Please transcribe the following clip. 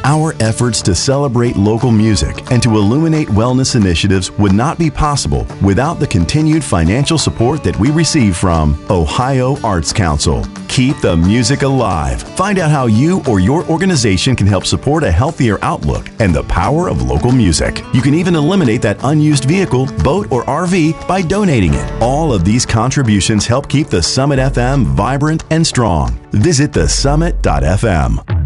Our efforts to celebrate local music and to illuminate wellness initiatives would not be possible without the continued financial support that we receive from Ohio Arts Council. Keep the music alive. Find out how you or your organization can help support a healthier outlook and the power of local music. You can even eliminate that unused vehicle, boat, or RV by donating it. All of these contributions help keep the Summit FM vibrant and strong. Visit thesummit.fm.